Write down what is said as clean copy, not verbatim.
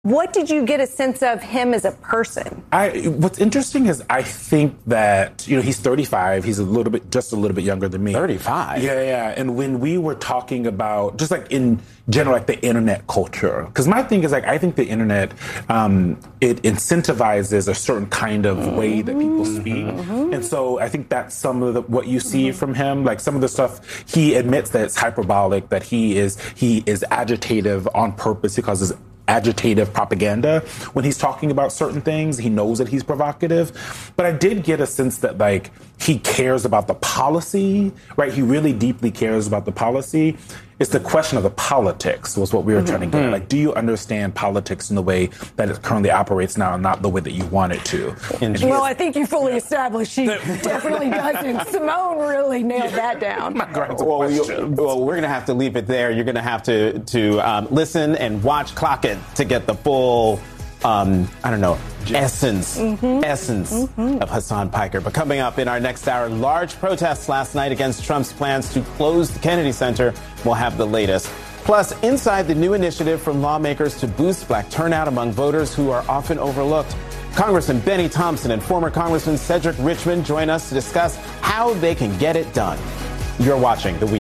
What did you get a sense of him as a person? What's interesting is I think that, he's 35. He's just a little bit younger than me. 35? Yeah. And when we were talking about, just like in general, like the internet culture, because my thing is like, I think the internet, it incentivizes a certain kind of way that people speak. And so I think that's some of what you see from him. Like some of the stuff, he admits that it's hyperbolic, that he is agitative on purpose because agitative propaganda when he's talking about certain things. He knows that he's provocative. But I did get a sense that, like, he cares about the policy, right? He really deeply cares about the policy. It's the question of the politics was what we were trying to get at. Like, do you understand politics in the way that it currently operates now and not the way that you want it to? Well, I think you fully established she definitely doesn't. Simone really nailed that down. Well, we're going to have to leave it there. You're going to have to listen and watch Clock It to get the full essence of Hasan Piker. But coming up in our next hour, large protests last night against Trump's plans to close the Kennedy Center. We'll have the latest. Plus, inside the new initiative from lawmakers to boost black turnout among voters who are often overlooked. Congressman Benny Thompson and former Congressman Cedric Richmond join us to discuss how they can get it done. You're watching The Weekend.